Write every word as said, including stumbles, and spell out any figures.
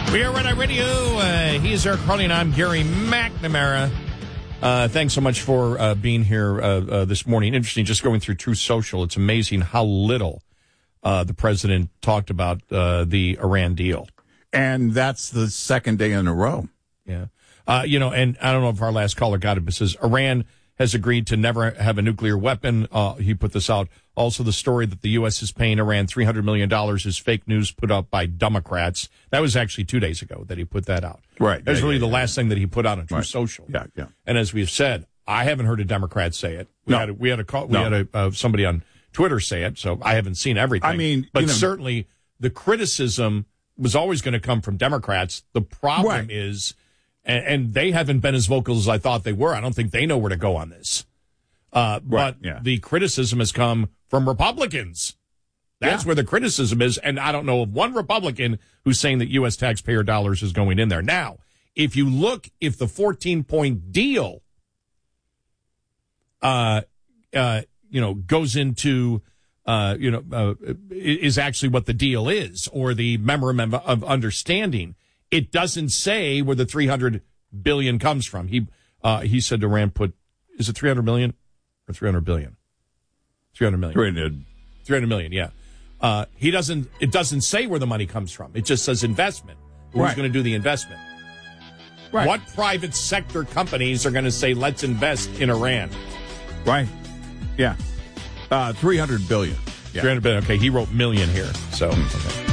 We are Red Eye Radio. Uh, he is Eric Harley, and I'm Gary McNamara. Uh, thanks so much for uh, being here uh, uh, this morning. Interesting, just going through Truth Social. It's amazing how little uh, the president talked about uh, the Iran deal. And that's the second day in a row. Yeah. Uh, you know, and I don't know if our last caller got it, but it says Iran has agreed to never have a nuclear weapon. Uh, he put this out. Also, the story that the U S is paying Iran three hundred million dollars is fake news put up by Democrats. That was actually two days ago that he put that out. Right. That was yeah, really yeah, the yeah. last thing that he put out on Truth Right. Social. Yeah, yeah. And as we've said, I haven't heard a Democrat say it. We No. had a, we had a call, we No. had a, uh, somebody on Twitter say it, so I haven't seen everything. I mean, but you know, certainly the criticism was always going to come from Democrats. The problem Right. is, and, and they haven't been as vocal as I thought they were. I don't think they know where to go on this. Uh, Right, but yeah. the criticism has come from Republicans. That's Yeah. where the criticism is. And I don't know of one Republican who's saying that U S taxpayer dollars is going in there. Now, if you look, if the fourteen-point deal, uh, uh, you know, goes into, uh, you know, uh, is actually what the deal is, or the memorandum of understanding, it doesn't say where the three hundred billion comes from. He, uh, he said Iran put, is it three hundred million or three hundred billion? three hundred million. three hundred. three hundred million, yeah. Uh, he doesn't, it doesn't say where the money comes from. It just says investment. Who's Right. going to do the investment? Right. What private sector companies are going to say, let's invest in Iran? Right. Yeah. Uh, three hundred billion. Yeah. three hundred billion. Okay, he wrote million here. So, okay.